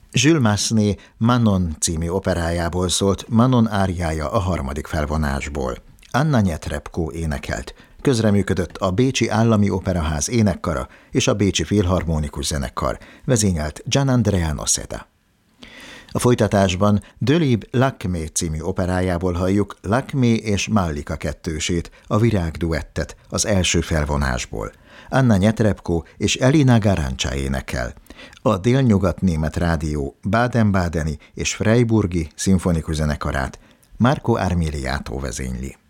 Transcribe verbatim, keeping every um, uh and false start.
Jules Massenet Manon című operájából szólt Manon áriája a harmadik felvonásból. Anna Netrebko énekelt. Közreműködött a Bécsi Állami Operaház énekkara és a Bécsi Filharmonikus Zenekar, vezényelt Gianandrea Noceda. A folytatásban Delibes Lakmé című operájából halljuk Lakmé és Mallika kettősét, a virágduettet az első felvonásból. Anna Netrebko és Elina Garancsa énekel. A Délnyugat-német rádió Baden-Badeni és Freiburgi szimfonikus zenekarát Marco Armiliato vezényli.